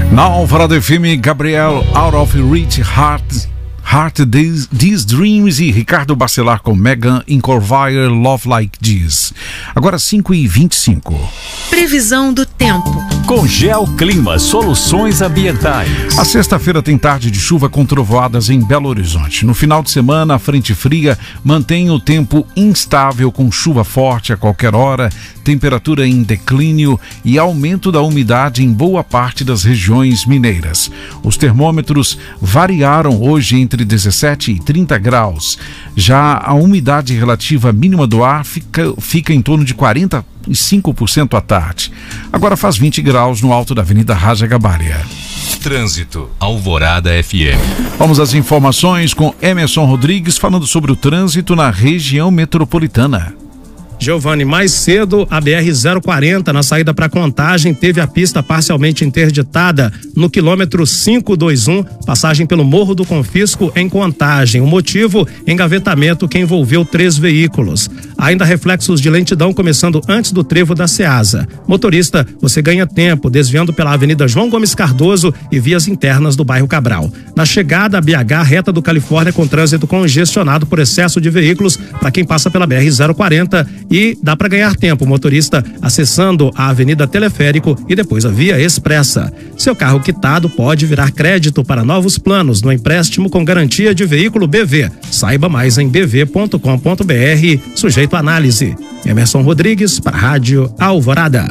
Na Alvorada FM, Gabriel, Out of Reach, Heart These Dreams e Ricardo Bacelar com Megan Incorvire, Love Like This. Agora 5h25. Previsão do tempo. Com Geoclima Soluções Ambientais. A sexta-feira tem tarde de chuva com trovoadas em Belo Horizonte. No final de semana, a frente fria mantém o tempo instável com chuva forte a qualquer hora, temperatura em declínio e aumento da umidade em boa parte das regiões mineiras. Os termômetros variaram hoje entre 17 e 30 graus. Já a umidade relativa mínima do ar fica em torno de 45% à tarde. Agora faz 20 graus no alto da Avenida Raja Gabaria. Trânsito, Alvorada FM. Vamos às informações com Emerson Rodrigues falando sobre o trânsito na região metropolitana. Giovanni, mais cedo, a BR-040, na saída para Contagem, teve a pista parcialmente interditada no quilômetro 521, passagem pelo Morro do Confisco, em Contagem. O motivo, engavetamento que envolveu 3 veículos. Ainda reflexos de lentidão começando antes do trevo da Ceasa. Motorista, você ganha tempo desviando pela Avenida João Gomes Cardoso e vias internas do bairro Cabral. Na chegada a BH, reta do Califórnia, com trânsito congestionado por excesso de veículos para quem passa pela BR-040. E dá para ganhar tempo, motorista, acessando a Avenida Teleférico e depois a Via Expressa. Seu carro quitado pode virar crédito para novos planos no empréstimo com garantia de veículo BV. Saiba mais em bv.com.br, sujeito à análise. Emerson Rodrigues, para a Rádio Alvorada.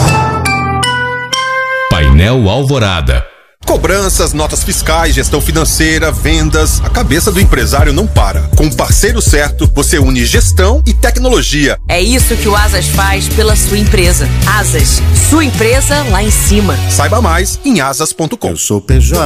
Painel Alvorada. Cobranças, notas fiscais, gestão financeira, vendas. A cabeça do empresário não para. Com o parceiro certo, você une gestão e tecnologia. É isso que o Asas faz pela sua empresa. Asas, sua empresa lá em cima. Saiba mais em asas.com. Eu sou PJ.